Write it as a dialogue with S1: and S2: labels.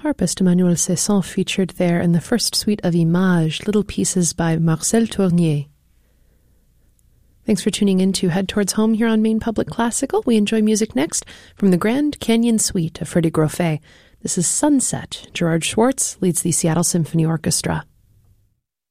S1: Harpist Emmanuel Cesson featured there in the first suite of Images, little pieces by Marcel Tournier. Thanks for tuning in to Head Towards Home here on Maine Public Classical. We enjoy music next from the Grand Canyon Suite of Freddie Groffet. This is Sunset. Gerard Schwartz leads the Seattle Symphony Orchestra.